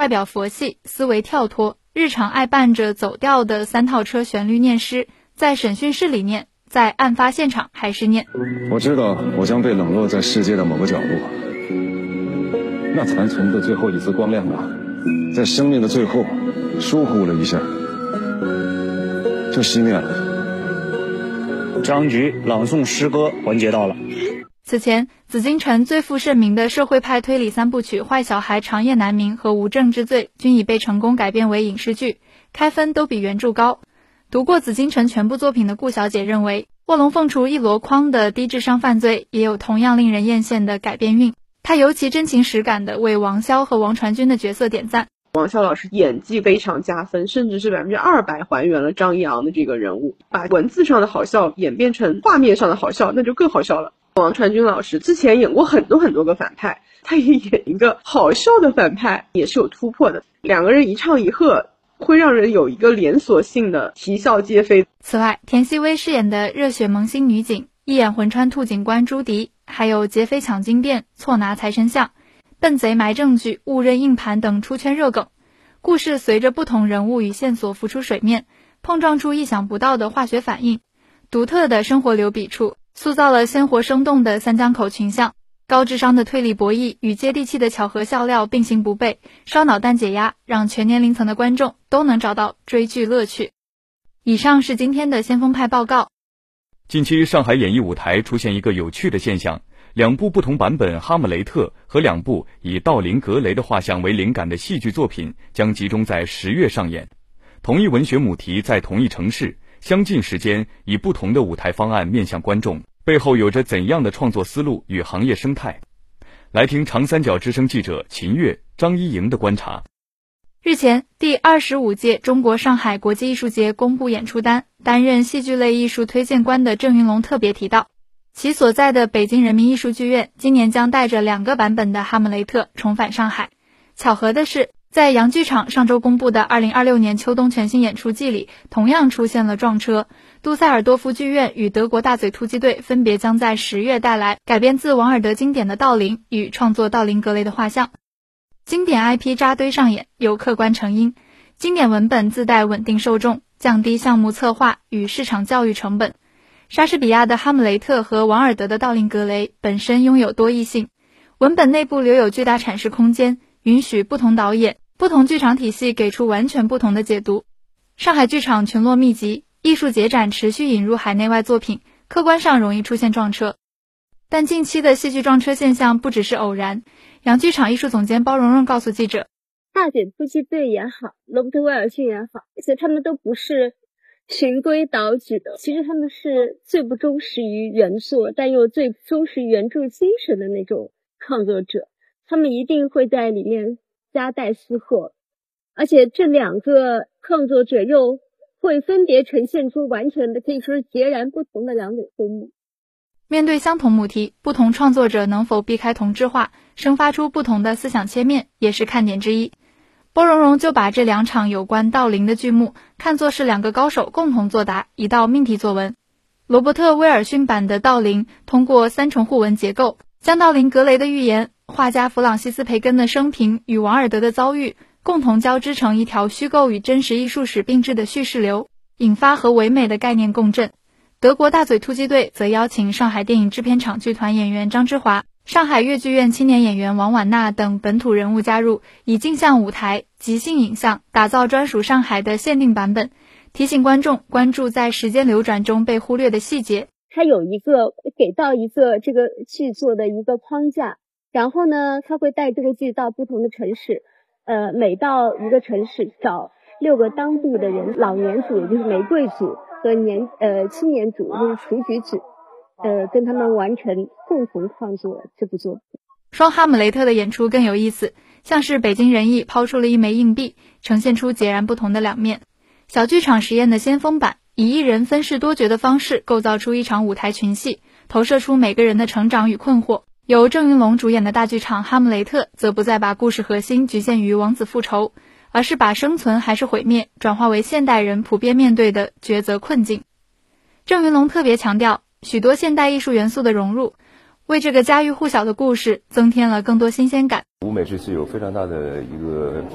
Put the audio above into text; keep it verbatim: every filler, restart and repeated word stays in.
外表佛系，思维跳脱，日常爱伴着走调的三套车旋律念诗，在审讯室里念，在案发现场还是念。 我知道我将被冷落在世界的某个角落，那残存的最后一丝光亮啊，在生命的最后疏忽了一下就熄灭了。 张局朗诵诗歌环节到了。 此前，紫禁城最负盛名的社会派推理三部曲《坏小孩》《长夜难明》和《无证之罪》均已被成功改编为影视剧，开分都比原著高。读过紫禁城全部作品的顾小姐认为，卧龙凤雏一箩筐的低智商犯罪也有同样令人艳羡的改编韵。她尤其真情实感地为王骁和王传君的角色点赞。 王骁老师演技非常加分，甚至是百分之二百还原了张一昂的这个人物，把文字上的好笑演变成画面上的好笑，那就更好笑了。王传君老师之前演过很多很多个反派，他也演一个好笑的反派，也是有突破的。两个人一唱一和，会让人有一个连锁性的啼笑皆非。 此外，田曦薇饰演的热血萌新女警，一眼魂穿兔警官朱迪，还有劫匪抢金店、错拿财神像、笨贼埋证据、误认硬盘等出圈热梗。故事随着不同人物与线索浮出水面，碰撞出意想不到的化学反应，独特的生活流笔触塑造了鲜活生动的三江口群像。高智商的推理博弈与接地气的巧合笑料并行不悖，烧脑蛋解压，让全年龄层的观众都能找到追剧乐趣。以上是今天的先锋派报告。 近期上海演艺舞台出现一个有趣的现象，两部不同版本《哈姆雷特》和两部以道林格雷的画像为灵感的戏剧作品将集中在十月上演。同一文学母题，在同一城市，相近时间，以不同的舞台方案面向观众，背后有着怎样的创作思路与行业生态？来听长三角之声记者秦月、张一莹的观察。 日前，第二十五届中国上海国际艺术节公布演出单，担任戏剧类艺术推荐官的郑云龙特别提到，其所在的北京人民艺术剧院今年将带着两个版本的《哈姆雷特》重返上海。巧合的是，在洋剧场上周公布的二零二六年秋冬全新演出季里，同样出现了撞车。杜塞尔多夫剧院与德国大嘴突击队分别将在十月带来改编自王尔德经典的道林与创作道林格雷的画像。经典 I P 扎堆上演有客观成因，经典文本自带稳定受众，降低项目策划与市场教育成本。莎士比亚的哈姆雷特和王尔德的道林格雷本身拥有多义性，文本内部留有巨大阐释空间，允许不同导演、不同剧场体系给出完全不同的解读。上海剧场群落密集，艺术节展持续引入海内外作品，客观上容易出现撞车。但近期的戏剧撞车现象不只是偶然，洋剧场艺术总监包蓉蓉告诉记者， 大嘴突击队也好，罗伯特威尔逊也好，而且他们都不是循规蹈矩的，其实他们是最不忠实于原作，但又最忠实于原著精神的那种创作者，他们一定会在里面夹带私货，而且这两个创作者又会分别呈现出完全的可以说是截然不同的两种风格。 面对相同母题，不同创作者能否避开同质化，生发出不同的思想切面，也是看点之一。包蓉蓉就把这两场有关道林的剧目看作是两个高手共同作答一道命题作文。罗伯特威尔逊版的道林通过三重互文结构，将道林格雷的预言、画家弗朗西斯培根的生平与王尔德的遭遇共同交织成一条虚构与真实艺术史并置的叙事流，引发和唯美的概念共振。德国大嘴突击队则邀请上海电影制片厂剧团演员张之华、上海粤剧院青年演员王婉娜等本土人物加入，以镜像舞台、即兴影像打造专属上海的限定版本，提醒观众关注在时间流转中被忽略的细节。 它有一个给到一个这个剧作的一个框架，然后呢，他会带这个剧到不同的城市，呃，每到一个城市找六个当地的人，老年组也就是玫瑰组和年呃青年组就是雏菊组，呃，跟他们完成共同创作这部作品。 双哈姆雷特的演出更有意思，像是北京人艺抛出了一枚硬币，呈现出截然不同的两面。小剧场实验的先锋版，以一人分饰多角的方式构造出一场舞台群戏，投射出每个人的成长与困惑。由郑云龙主演的大剧场《哈姆雷特》则不再把故事核心局限于王子复仇，而是把生存还是毁灭转化为现代人普遍面对的抉择困境。郑云龙特别强调，许多现代艺术元素的融入，为这个家喻户晓的故事增添了更多新鲜感。 舞美这次有非常大的一个